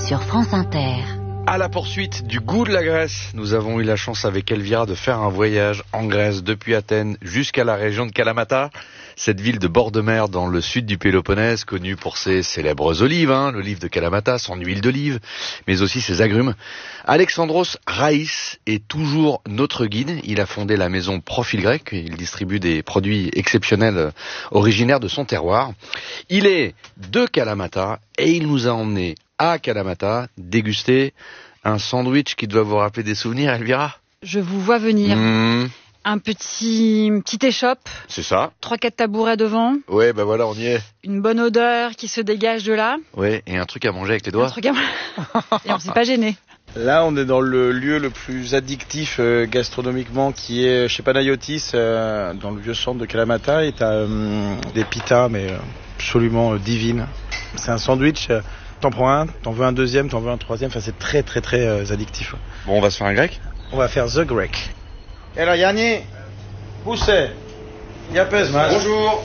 sur France Inter. À la poursuite du goût de la Grèce, nous avons eu la chance avec Elvira de faire un voyage en Grèce depuis Athènes jusqu'à la région de Kalamata, cette ville de bord de mer dans le sud du Péloponnèse, connue pour ses célèbres olives, l'olive de Kalamata, son huile d'olive, mais aussi ses agrumes. Alexandros Raïs est toujours notre guide. Il a fondé la maison Profil Grec. Il distribue des produits exceptionnels originaires de son terroir. Il est de Kalamata et il nous a emmenés à Kalamata déguster un sandwich qui doit vous rappeler des souvenirs, Elvira. Je vous vois venir. Un petite échoppe. C'est ça. 3-4 tabourets devant. Ouais, ben voilà, on y est. Une bonne odeur qui se dégage de là. Ouais, et un truc à manger avec les doigts. Et on s'est pas gêné. Là, on est dans le lieu le plus addictif gastronomiquement, qui est chez Panayotis, dans le vieux centre de Kalamata. Et t'as des pitas, mais absolument divines. C'est un sandwich. T'en prends un, t'en veux un deuxième, t'en veux un troisième. Enfin, c'est très, très, très addictif. Bon, on va se faire un grec. On va faire The Grec. Et là, Yanni, poussez. Yapes, mas. Bonjour.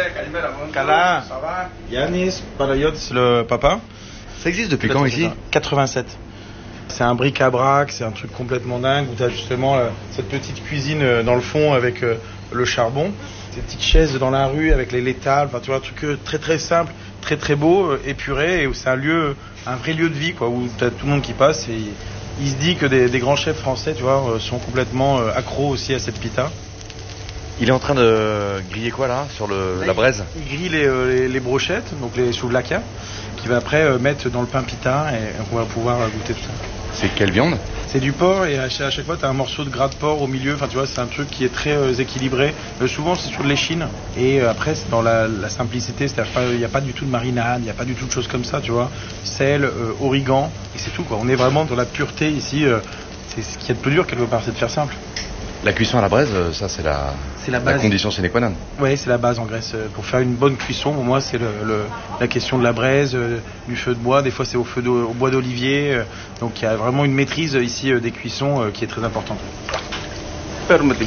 Kala. Ça va? Yannis, Panayotis, le papa. Ça existe depuis quand ici? 87. C'est un bric-à-brac, c'est un truc complètement dingue où tu as justement cette petite cuisine dans le fond avec le charbon, ces petites chaises dans la rue avec les tables, enfin, tu vois, un truc très très simple, très très beau, épuré, et où c'est un vrai lieu de vie, quoi, où tu as tout le monde qui passe, et il se dit que des grands chefs français, tu vois, sont complètement accros aussi à cette pita. Il est en train de griller quoi là, sur la braise? Il grille les brochettes, donc les souvlaka, qu'il va après mettre dans le pain pita, et on va pouvoir goûter tout ça. C'est quelle viande? C'est du porc, et à chaque fois tu as un morceau de gras de porc au milieu, enfin tu vois, c'est un truc qui est très équilibré. Souvent c'est sur de l'échine, et après c'est dans la simplicité, c'est-à-dire il n'y a pas du tout de marinade, il n'y a pas du tout de choses comme ça, tu vois. Sel, origan, et c'est tout, quoi. On est vraiment dans la pureté ici, c'est ce qui est le plus dur quelque part, c'est de faire simple. La cuisson à la braise, ça c'est la condition sine qua non. Oui, c'est la base en Grèce. Pour faire une bonne cuisson, pour moi c'est la question de la braise, du feu de bois, des fois c'est au bois d'olivier. Donc il y a vraiment une maîtrise ici des cuissons qui est très importante.